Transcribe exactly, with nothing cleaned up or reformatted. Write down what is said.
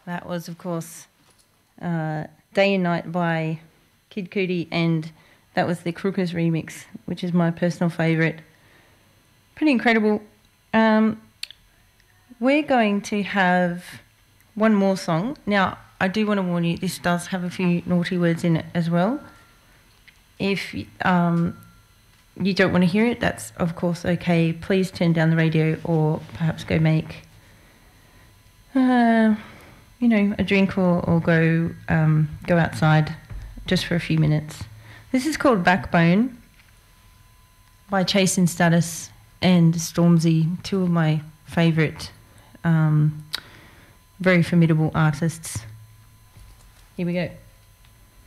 That was, of course, uh, Day and Night by Kid Cudi, and that was the Crookers remix, which is my personal favourite. Pretty incredible. Um, we're going to have one more song. Now, I do want to warn you, this does have a few naughty words in it as well. If um, you don't want to hear it, that's of course okay. Please turn down the radio or perhaps go make, uh, you know, a drink or, or go um, go outside just for a few minutes. This is called Backbone by Chase and Status and Stormzy, two of my favourite, um, very formidable artists. Here we go.